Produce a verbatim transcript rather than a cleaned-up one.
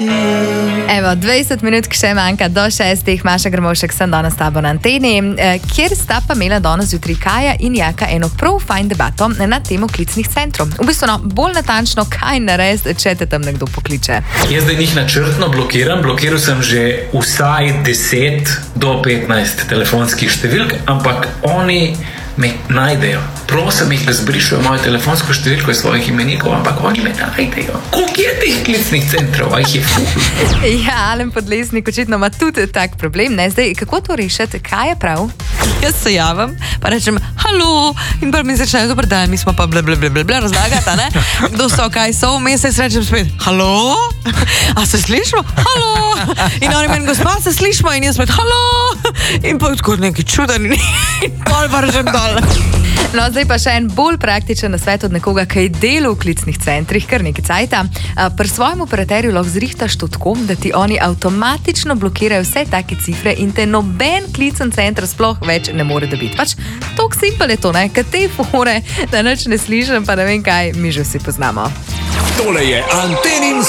Evo, dvajset minut še manjka do šestih. Maša Grmovšek sem danes s tabo na anteni, kjer sta pa imela danes jutri Kaja in Jaka eno prav fajn debato na temo klicnih centrov. V bistvu, no, bolj natančno, kaj narediti, če te tam nekdo pokliče. Jaz zdaj njih načrtno blokiram. Blokiral sem že vsaj deset do petnajst telefonskih številk, ampak oni me najdejo. Prosim jih, da zbrišujo mojo telefonsko številko iz svojih imenikov, ampak oni me najdejo. Koliko je teh klicnih centrov? A jih je ful. Ja, Alen Podlesnik očitno ima tudi tak problem, ne? Zdaj, kako to rešiti? Kaj je prav? Jaz se javim, pa rečem, halo, in prvi mi začnejo, dober dan, mi smo pa ble, ble, ble, ble, ble, razlagati, ne? Kdo so, kaj so, vmes se rečem spet, halo, a se slišimo? Halo, in oni meni, gospa, se slišimo, in jaz spet, halo, in pa tako neki čudeni, in pol pa rečem dol. No, zdaj pa še en bolj praktičen nasvet od nekoga, ki je delal v klicnih centrih, kar nekaj cajta. Pri svojem operaterju lahko zrihtaš to tako, da ti oni avtomatično blokirajo vse take cifre in te noben klicen center sploh več ne more dobiti. Pač, toliko simpel je to, ne? Kad te fore, da nič ne slišim, pa ne vem kaj, mi že vsi poznamo. Tole je Antenin